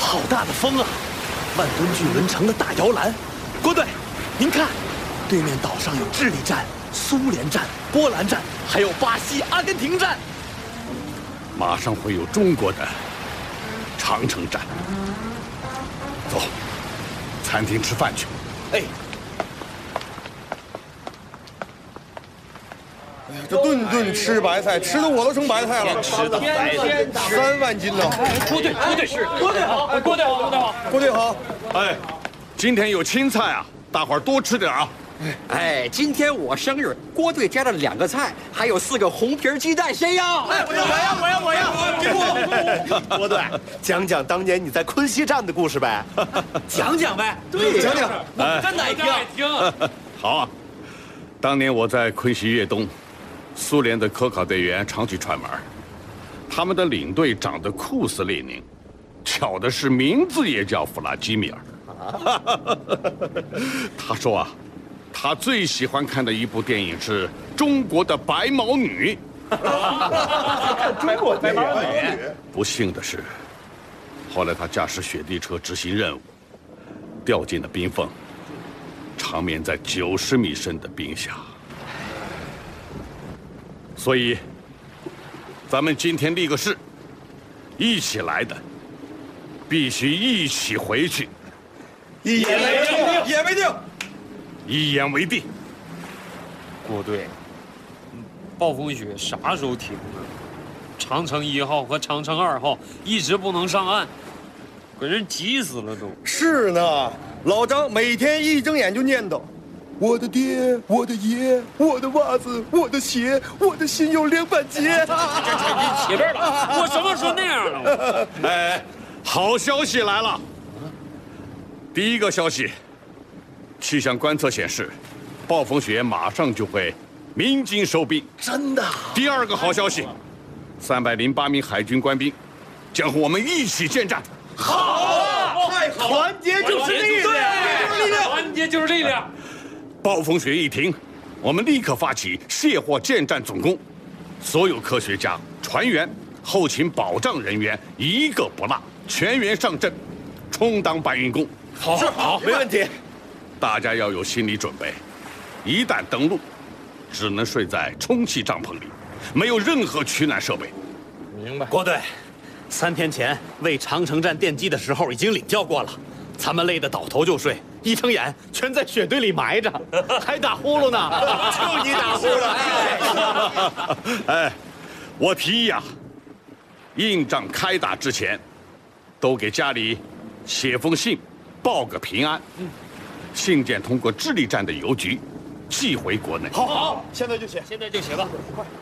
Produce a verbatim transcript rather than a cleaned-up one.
好大的风啊！万吨巨轮成了大摇篮。郭队，您看，对面岛上有智利站、苏联站、波兰站，还有巴西、阿根廷站。 马上会有中国的长城站。走，餐厅吃饭去。 哎。 这顿顿吃白菜，吃的我都成白菜了。 吃的白菜，三万斤呢！ 郭队，郭队是郭队好，郭队好，郭队好， 郭队好。 哎，今天有青菜啊，大伙儿多吃点啊。 哎，今天我生日，郭队加了两个菜，还有四个红皮鸡蛋，谁要？ 哎，我要，我要，我要，我要！给我！郭队，讲讲当年你在昆西站的故事呗。 讲讲呗， 对，讲讲。 我真爱听。听。 好啊，当年我在昆西越东。 苏联的科考队员常去串门，他们的领队长得酷似列宁，巧的是名字也叫弗拉基米尔。他说啊，他最喜欢看的一部电影是《中国的白毛女》。 中国白毛女。 不幸的是，后来他驾驶雪地车执行任务，掉进了冰缝，长眠在九十米深的冰下。 所以，咱们今天立个誓，一起来的，必须一起回去。 一言为定，一言为定， 一言为定。 郭队，暴风雪啥时候停啊？长城一号和长城二号一直不能上岸，给人急死了都。 是呢，老张每天一睁眼就念叨。 我的爹，我的爷，我的袜子，我的鞋，我的心有凉板鞋。 这这你起边了！我什么时候那样了？ 哎，好消息来了！第一个消息，气象观测显示，暴风雪马上就会鸣金收兵。 真的？ 第二个好消息，三百零八名海军官兵将和我们一起建战。 好啊！太好了！团结就是力量， 团结就是力量。 暴风雪一停，我们立刻发起卸货建战总攻，所有科学家、船员、后勤保障人员一个不落，全员上阵，充当搬运工。 好，好，没问题。 大家要有心理准备，一旦登陆，只能睡在充气帐篷里，没有任何取暖设备。 明白。 郭队，三天前为长城站奠基的时候已经领教过了，咱们累得倒头就睡。 一睁眼，全在雪堆里埋着，还打呼噜呢。 就你打呼噜！ 哎，我提议啊，硬仗开打之前，都给家里写封信，报个平安。信件通过智利站的邮局寄回国内。 好，好，现在就写， 现在就写吧。